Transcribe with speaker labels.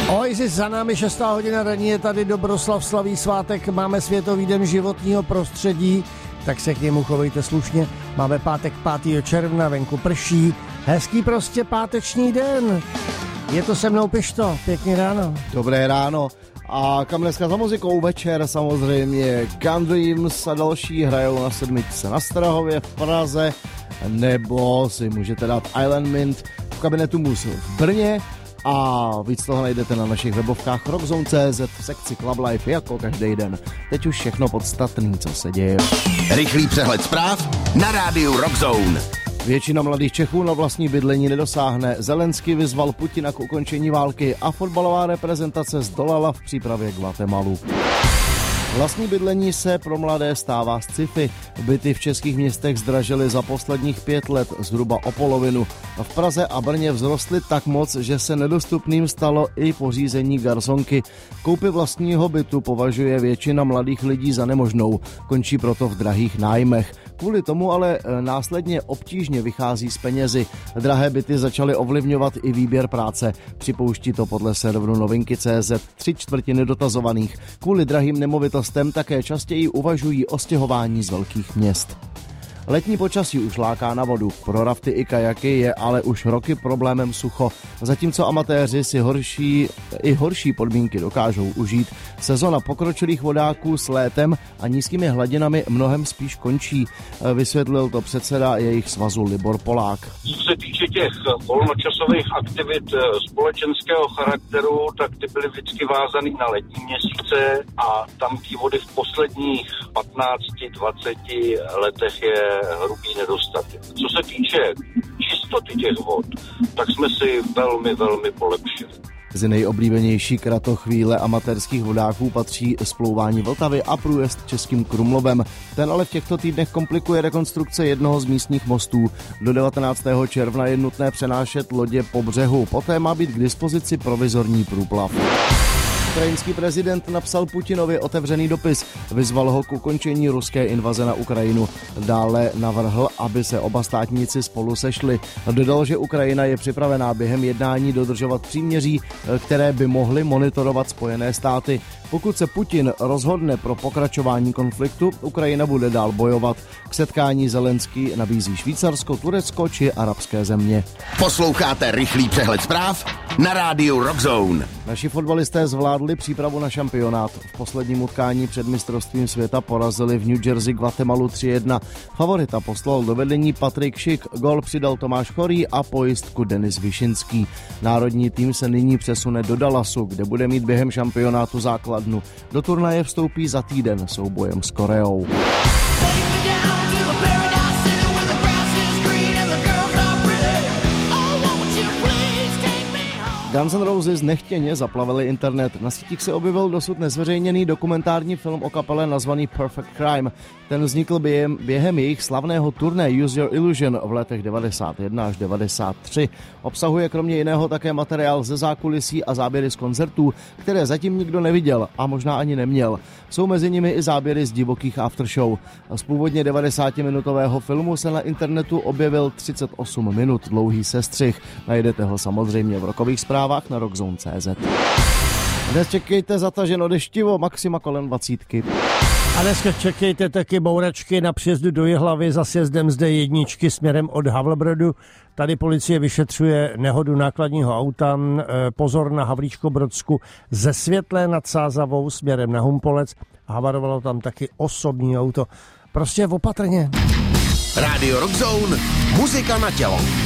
Speaker 1: Oasis za námi 6. hodina ranní, je tady Dobroslav, slaví svátek, máme Světový den životního prostředí, tak se k němu chovejte slušně. Máme pátek 5. června, venku prší, hezký prostě páteční den. Je to se mnou Pišto, pěkně ráno.
Speaker 2: Dobré ráno. A kam dneska za muzikou večer samozřejmě Gun Dreams a další hrajou na 7 na Strahově v Praze, nebo si můžete dát Island Mint v kabinetu Mus v Brně a víc toho najdete na našich webovkách rockzone.cz v sekci Club Life jako každý den. Teď už všechno podstatný, co se děje.
Speaker 3: Rychlý přehled zpráv na rádiu Rockzone.
Speaker 2: Většina mladých Čechů na vlastní bydlení nedosáhne. Zelenský vyzval Putina k ukončení války a fotbalová reprezentace zdolala v přípravě Guatemalu. Vlastní bydlení se pro mladé stává sci-fi. Byty v českých městech zdražily za posledních 5 let zhruba o polovinu. V Praze a Brně vzrostly tak moc, že se nedostupným stalo i pořízení garsonky. Koupy vlastního bytu považuje většina mladých lidí za nemožnou. Končí proto v drahých nájmech. Kvůli tomu ale následně obtížně vychází z penězi. Drahé byty začaly ovlivňovat i výběr práce. Připouští to podle serveru Novinky.cz 3/4 dotazovaných. Kvůli drahým nemovitostem také častěji uvažují o stěhování z velkých měst. Letní počasí už láká na vodu. Pro rafty i kajaky je ale už roky problémem sucho. Zatímco amatéři si horší podmínky dokážou užít, sezona pokročilých vodáků s létem a nízkými hladinami mnohem spíš končí. Vysvětlil to předseda jejich svazu Libor Polák.
Speaker 4: Co se týče těch volnočasových aktivit společenského charakteru, tak ty byly vždycky vázaný na letní měsíce a tam ty vody v posledních 15-20 letech je hrubý nedostatek. Co se týče čistoty těch vod, tak jsme si velmi, velmi polepšili.
Speaker 2: Z nejoblíbenější kratochvíle amatérských vodáků patří splouvání Vltavy a průjezd Českým Krumlovem. Ten ale v těchto týdnech komplikuje rekonstrukce jednoho z místních mostů. Do 19. června je nutné přenášet lodě po břehu. Poté má být k dispozici provizorní průplav. Ukrajinský prezident napsal Putinovi otevřený dopis, vyzval ho k ukončení ruské invaze na Ukrajinu. Dále navrhl, aby se oba státníci spolu sešli. Dodal, že Ukrajina je připravená během jednání dodržovat příměří, které by mohly monitorovat Spojené státy. Pokud se Putin rozhodne pro pokračování konfliktu, Ukrajina bude dál bojovat. K setkání Zelenský nabízí Švýcarsko, Turecko či arabské země.
Speaker 3: Posloucháte rychlý přehled zpráv na rádiu Rockzone.
Speaker 2: Naši fotbalisté zvládli přípravu na šampionát. V posledním utkání před mistrovstvím světa porazili v New Jersey Guatemalu 3-1. Favorita poslal do vedení Patrik Šik, gól přidal Tomáš Chorý a pojistku Denis Višinský. Národní tým se nyní přesune do Dallasu, kde bude mít během šampionátu základnu. Do turnaje vstoupí za týden soubojem s Koreou. Guns N' Roses nechtěně zaplavili internet. Na sítích se objevil dosud nezveřejněný dokumentární film o kapele nazvaný Perfect Crime. Ten vznikl během jejich slavného turné Use Your Illusion v letech 91 až 93. Obsahuje kromě jiného také materiál ze zákulisí a záběry z koncertů, které zatím nikdo neviděl a možná ani neměl. Jsou mezi nimi i záběry z divokých aftershow. Z původně 90-minutového filmu se na internetu objevil 38 minut dlouhý sestřih. Najdete ho samozřejmě v rockových zprávách na rockzone.cz. Dnes čekejte zataženo deštivo, maxima kolem 20.
Speaker 1: A dneska čekejte taky bouračky na příjezdu do Jihlavy za sjezdem z D1 směrem od Havlbrodu. Tady policie vyšetřuje nehodu nákladního auta. Pozor na Havlíčkobrodsku ze Světlé nad Sázavou směrem na Humpolec. Havarovalo tam taky osobní auto. Prostě opatrně.
Speaker 3: Rádio Rockzone, muzika na tělo.